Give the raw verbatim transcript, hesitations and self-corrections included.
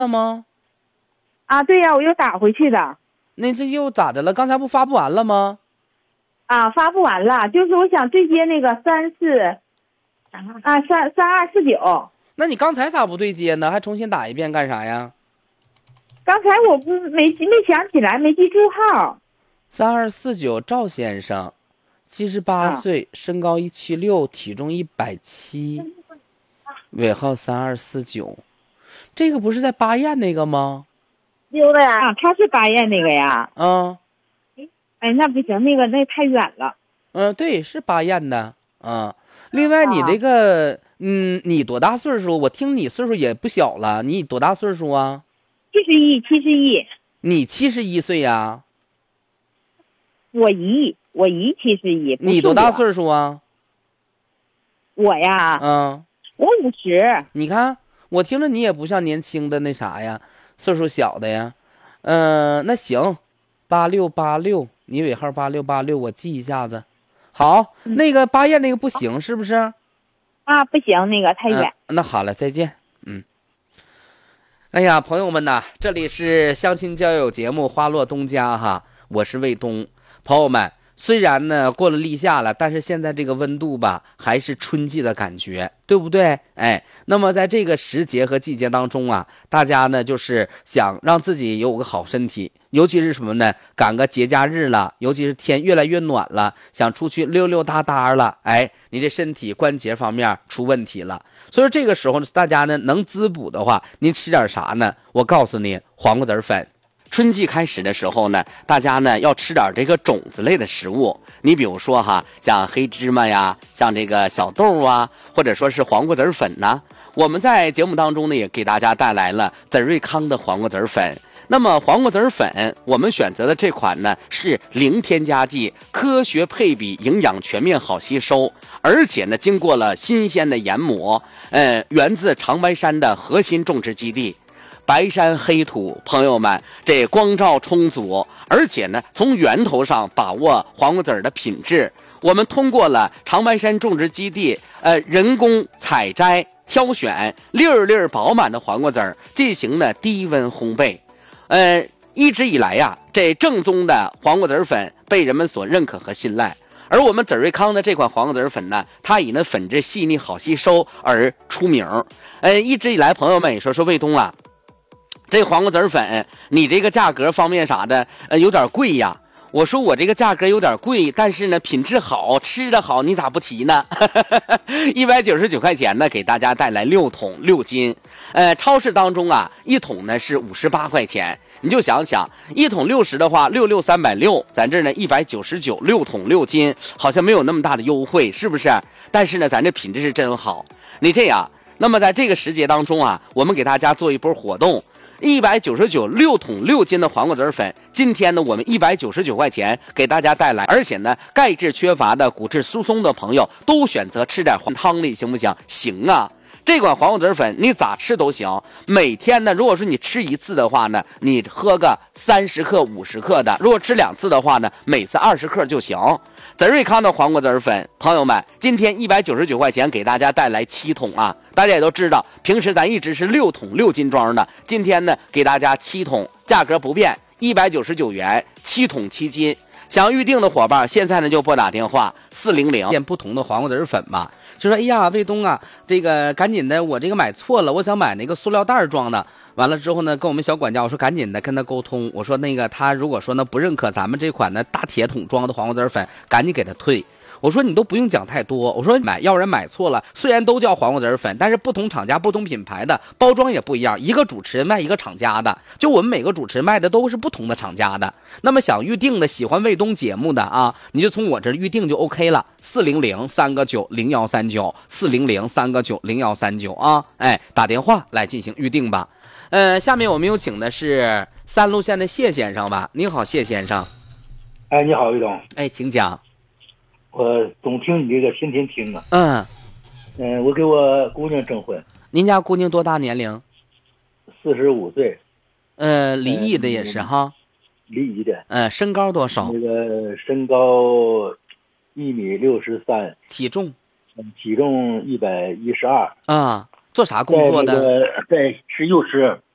了吗？ 啊，对呀，我又打回去的。 那这又咋的了？刚才不发布完了吗？ 啊，发布完了，就是我想对接那个三四，啊三三二四九。 那你刚才咋不对接呢？还重新打一遍干啥呀？ 刚才我不没没想起来，没记住号。 三二四九赵先生，七十八岁，身高一七六，体重一百七，尾号三二四九。这个不是在巴彦那个吗？ 溜达呀，啊，他是巴彦那个呀。 嗯。 哎，那不行，那个那太远了。 嗯，对，是巴彦的。嗯，另外你这个，嗯，你多大岁数？我听你岁数也不小了，你多大岁数啊？ 七十一，七十一。 你七十一岁呀？ 我姨，我姨七十一。 你多大岁数啊？ 我呀， 嗯， 我五十。 你看，我听着你也不像年轻的那啥呀，岁数小的呀。嗯，那行，八六八六，你尾号八六八六，我记一下子。好， 嗯、 那个巴彦那个不行，是不是？ 啊，不行，那个太远。 嗯、那好了，再见。嗯。哎呀，朋友们呐，这里是相亲交友节目《花落东家》哈，我是卫东。朋友们，虽然呢过了立夏了，但是现在这个温度吧，还是春季的感觉，对不对？哎，那么在这个时节和季节当中啊，大家呢就是想让自己有个好身体，尤其是什么呢？赶个节假日了，尤其是天越来越暖了，想出去溜溜达达了，哎，你这身体关节方面出问题了。所以这个时候大家呢能滋补的话，您吃点啥呢？我告诉你，黄瓜籽粉。春季开始的时候呢，大家呢要吃点这个种子类的食物。你比如说哈，像黑芝麻呀，像这个小豆啊，或者说是黄瓜籽粉呐。我们在节目当中呢，也给大家带来了泽瑞康的黄瓜籽粉。那么黄瓜籽粉，我们选择的这款呢是零添加剂，科学配比，营养全面，好吸收，而且呢经过了新鲜的研磨，呃，源自长白山的核心种植基地。白山黑土，朋友们，这光照充足，而且呢，从源头上把握黄瓜籽的品质。我们通过了长白山种植基地，呃，人工采摘、挑选粒儿粒儿饱满的黄瓜籽进行了低温烘焙。呃，一直以来呀，这正宗的黄瓜籽粉被人们所认可和信赖。而我们籽瑞康的这款黄瓜籽粉呢，它以呢粉质细腻、好吸收而出名。呃，一直以来，朋友们也说说卫东啊。这黄瓜籽粉，你这个价格方面啥的，呃，有点贵呀。我说我这个价格有点贵，但是呢，品质好，吃的好，你咋不提呢？一百九十九块钱呢，给大家带来六桶六斤。呃，超市当中啊，一桶呢是五十八块钱。你就想想，一桶六十的话，六六三百六，咱这呢一百九十九，六桶六斤，好像没有那么大的优惠，是不是？但是呢，咱这品质是真好。你这样，那么在这个时节当中啊，我们给大家做一波活动。一百九十九六桶六斤的黄瓜籽粉，今天呢我们一百九十九块钱给大家带来，而且呢钙质缺乏的、骨质疏松的朋友都选择吃点黄汤里，行不行？行啊！这款黄瓜籽粉你咋吃都行，每天呢如果说你吃一次的话呢，你喝个三十克、五十克的；如果吃两次的话呢，每次二十克就行。泽瑞康的黄瓜籽粉，朋友们，今天一百九十九块钱给大家带来七桶啊！大家也都知道，平时咱一直是六桶六斤装的，今天呢给大家七桶，价格不变，一百九十九元，七桶七斤。想预定的伙伴，现在呢就拨打电话四零零，变不同的黄瓜籽粉嘛，就说哎呀，卫东啊，这个赶紧的，我这个买错了，我想买那个塑料袋装的。完了之后呢，跟我们小管家我说赶紧的跟他沟通，我说那个他如果说呢不认可咱们这款呢大铁桶装的黄瓜籽粉，赶紧给他退。我说你都不用讲太多，我说买要人买错了，虽然都叫黄瓜籽粉，但是不同厂家不同品牌的包装也不一样，一个主持人卖一个厂家的，就我们每个主持人卖的都是不同的厂家的。那么想预定的喜欢卫东节目的啊，你就从我这预定就 OK 了，四零零三个九零幺三九，四零零三个九零幺三九啊，哎，打电话来进行预定吧。呃，下面我们有请的是三路县的谢先生吧。您好，谢先生。 哎，你好，魏总。 哎，请讲。 我总听你这个，天天听啊。 嗯。 嗯、呃，我给我姑娘征婚。 您家姑娘多大年龄？ 四十五岁。 呃，离异的也是、呃、哈。 离异的。 呃，身高多少？ 那个身高一米六十三。 体重？ 体重一百一十二。 啊。做啥工作的？ 在那个在吃幼师。